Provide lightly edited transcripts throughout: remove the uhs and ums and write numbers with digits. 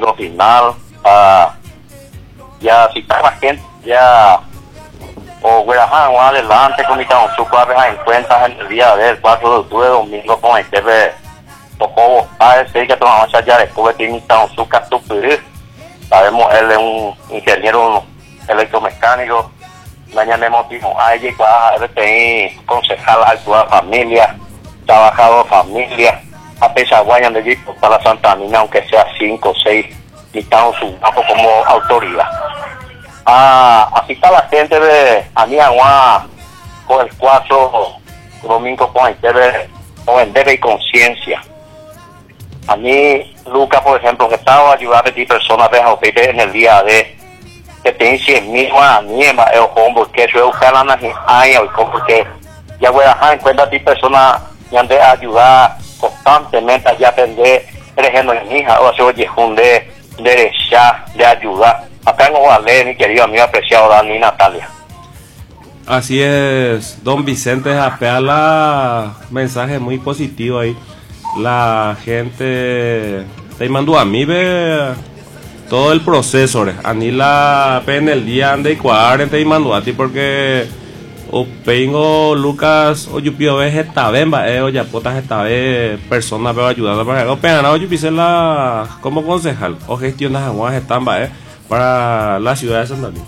domingo final. Ya si está la gente, ya o Gueraján o adelante con mi Taonzuca en cuenta en el día del 4 de octubre, domingo con el TV tocó a decir que tomamos ya después de mi Taonzuca sabemos él es un ingeniero electromecánico. Mañana hemos dicho a ella RTI, concejal actual familia, trabajador familia, a pesar de allí para la Santa Mina, aunque sea 5 o 6, y estamos como autoridad. Así está la gente de Aniagua con el 4 domingo con el TV, con el debe y conciencia. A mí, Lucas, por ejemplo, que estaba ayudando a ti personas de en el día de que tienen 100.000 guaraníes, porque eso es buscar la nación, porque ya voy a dejar en cuenta a ti personas que han de ayudar constantemente a aprender, por ejemplo, en mi hija, o sea, de derecha, de ayudar. Acá en Ovalé, mi querido amigo apreciado Dani y Natalia. Así es, don Vicente Apeala, mensaje muy positivo ahí. La gente te mandó a mí ve todo el proceso, Anila en el día ande y cuadre te mandó a ti porque o pengo Lucas o yo pido ve esta bemba o ya potas esta vez personas veo ayudando para o pena yo pise la como concejal o gestionas aguas están para la ciudad de Santa María.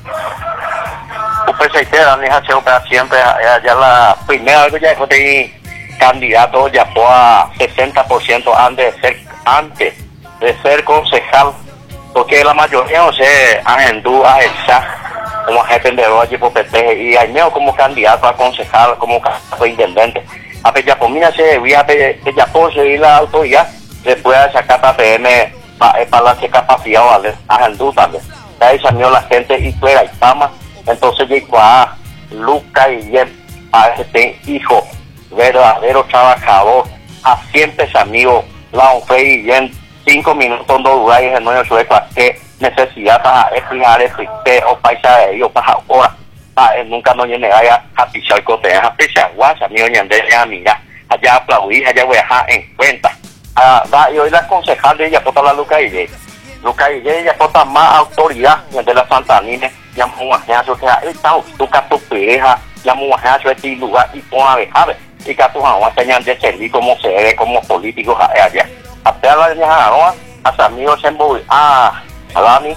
Pues ahí te dan siempre ya la primera vez ya fue candidato ya fue a 60% antes de ser concejal, porque la mayoría no sé agendú a esa como jefe de allí por PT y hay medio como candidato a concejal, como candidato a intendente. A ver, ya por mí se voy a ver ya por seguir la autoridad después de sacar PPM para la capacidad vale agendú también. Ya ahí salió la gente y fuera y fama, entonces llegó a Lucas y a este hijo verdadero trabajador, a siempre amigos, la fe y bien 5 minutos no dudáis en nuestro sueco que necesidad para explicar o paisa de ellos para ahora nunca no viene a pisar coteas a pisar guasa amigo ñande a mira allá aplaudir allá voy a dejar en cuenta y hoy la concejal de ella pota la Lucas y ella pota más autoridad de la Santa Nina ya muajeazo que está tu pereja ya muajeazo este lugar y pon a ver y que tú vas a tener de servir como se debe como políticos allá hasta la niña hasta amigos en Boy Dani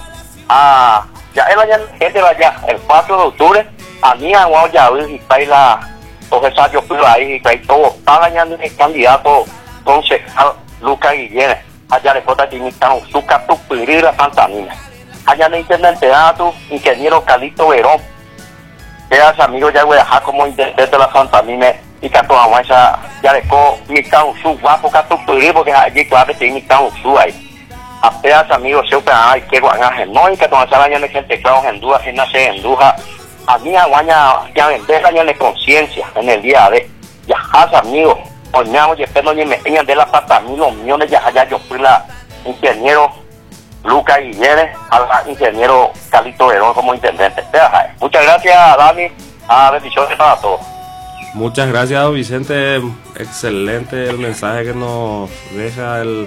ya él allá gente vaya el 4 de octubre a mí agua ya y baila profesor yo fui ahí y todo para allá el candidato concejal Lucas Guillén allá le falta que están su catupirir la Santa Nina allá en el intendente dato ingeniero Calito Verón quedas amigos ya voy a dejar como intendente de la Santa Nina y que toda esa ya le co mi tan su guapo catupirir porque allí claro que mi tan su ahí apenas amigos siempre hay que guanaje no y que toda esa año de gente claro en duda en nace en duda a mí aguaña ya vender año de conciencia en el día de ya amigos oñamos y espero ni me enseñan de la pata mil millones ya allá yo fui la ingeniero Lucas Guillén al ingeniero Calito Verón como intendente. Muchas gracias Dani, bendiciones para todos. Muchas gracias don Vicente, excelente el mensaje que nos deja el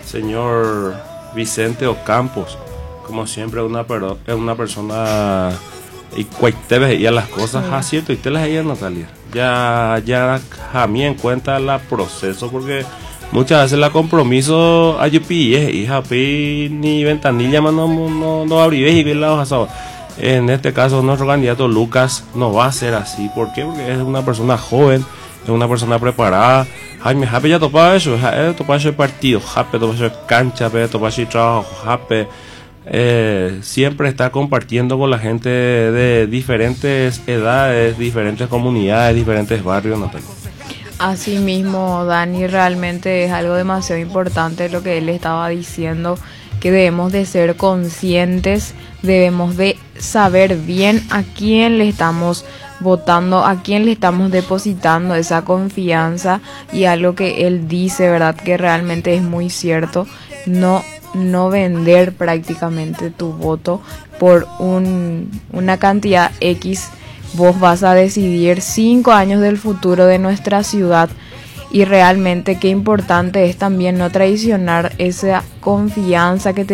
señor Vicente Ocampos, como siempre es una persona y te veía las cosas cierto y te las veía Natalia ya a mí en cuenta el proceso porque muchas veces la compromiso ayupi hija ni ventanilla no abrí y bien la hoja en este caso nuestro candidato Lucas no va a ser así. ¿Por qué? Porque es una persona joven, es una persona preparada. Jaime Jape ya topa eso el partido, Jape topa eso cancha, topa eso trabajo, Jape siempre está compartiendo con la gente de diferentes edades, diferentes comunidades, diferentes barrios, Natalia. Así mismo, Dani, realmente es algo demasiado importante lo que él estaba diciendo, que debemos de ser conscientes, debemos de saber bien a quién le estamos votando, a quién le estamos depositando esa confianza, y algo que él dice, ¿verdad?, que realmente es muy cierto, no vender prácticamente tu voto por una cantidad X. Vos vas a decidir 5 años del futuro de nuestra ciudad, y realmente qué importante es también no traicionar esa confianza que